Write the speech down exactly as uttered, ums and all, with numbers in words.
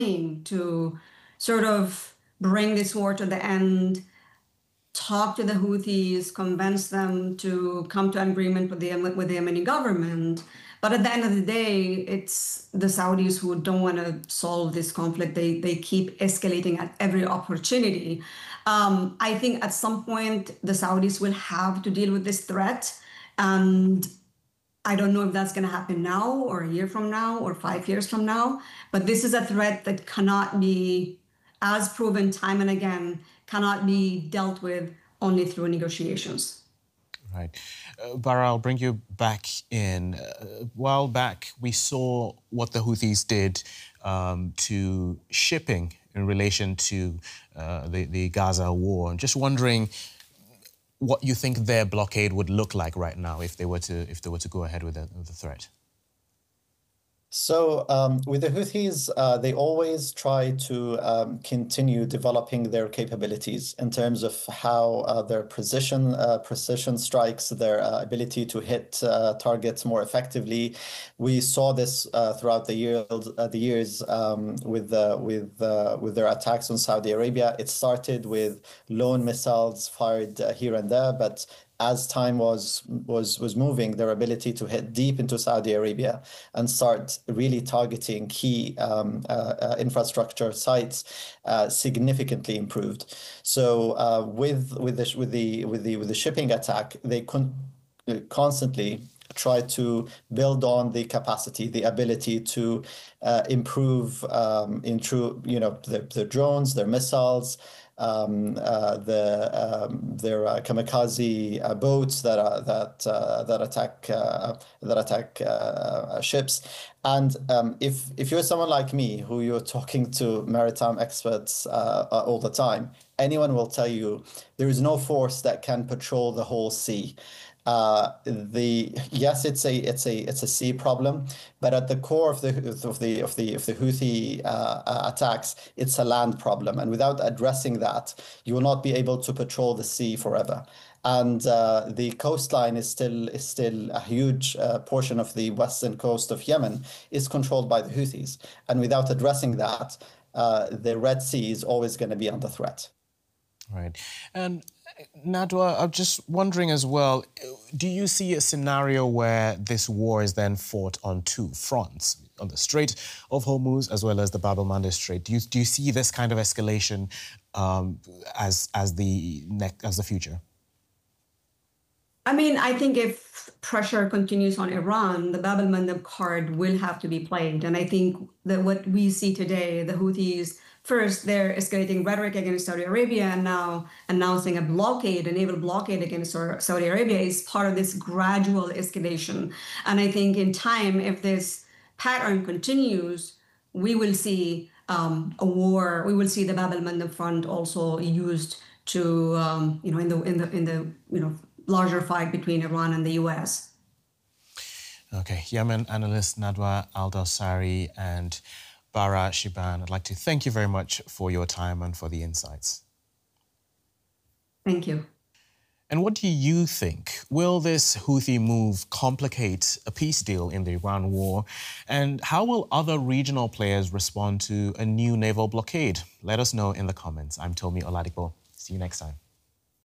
to sort of bring this war to the end, talk to the Houthis, convince them to come to an agreement with the with the Yemeni government. But at the end of the day, it's the Saudis who don't want to solve this conflict. They they keep escalating at every opportunity. Um, I think at some point the Saudis will have to deal with this threat, and I don't know if that's going to happen now or a year from now or five years from now. But this is a threat that cannot be, as proven time and again, cannot be dealt with only through negotiations. Right. Uh, Bara, I'll bring you back in. Uh, a while back, we saw what the Houthis did um, to shipping in relation to uh, the, the Gaza war. I'm just wondering what you think their blockade would look like right now if they were to, if they were to go ahead with the, with the threat. So um, with the Houthis, uh, they always try to um, continue developing their capabilities in terms of how uh, their precision uh, precision strikes, their uh, ability to hit uh, targets more effectively. We saw this uh, throughout the year, uh, the years um, with uh, with uh, with their attacks on Saudi Arabia. It started with lone missiles fired uh, here and there, but as time was was was moving, their ability to hit deep into Saudi Arabia and start really targeting key um, uh, uh, infrastructure sites uh, significantly improved. So uh, with with the with the with the with the shipping attack, they con constantly try to build on the capacity, the ability to uh, improve, um, into you know the the drones, their missiles. Um, uh, the um, their uh, kamikaze uh, boats that are, that uh, that attack uh, that attack uh, ships, and um, if if you're someone like me who you're talking to maritime experts uh, all the time, anyone will tell you there is no force that can patrol the whole sea. Uh, the yes, it's a it's a it's a sea problem, but at the core of the of the of the of the Houthi uh, attacks, it's a land problem, and without addressing that, you will not be able to patrol the sea forever. And uh, the coastline is still is still a huge uh, portion of the western coast of Yemen is controlled by the Houthis, and without addressing that, uh, the Red Sea is always going to be under threat. Right, and Nadwa, I'm just wondering as well, do you see a scenario where this war is then fought on two fronts, on the Strait of Hormuz as well as the Bab el-Mandeb Strait? Do you, do you see this kind of escalation um, as, as, the next, as the future? I mean, I think if pressure continues on Iran, the Bab el-Mandeb card will have to be played. And I think that what we see today, the Houthis, first, they're escalating rhetoric against Saudi Arabia, and now announcing a blockade, a naval blockade against Saudi Arabia is part of this gradual escalation. And I think in time, if this pattern continues, we will see um, a war. We will see the Bab el-Mandeb front also used to, um, you know, in the in the in the you know larger fight between Iran and the U S. Okay, Yemen analyst Nadwa Al-Dosari and Bara Shiban, I'd like to thank you very much for your time and for the insights. Thank you. And what do you think? Will this Houthi move complicate a peace deal in the Iran war? And how will other regional players respond to a new naval blockade? Let us know in the comments. I'm Tomi Oladipo. See you next time.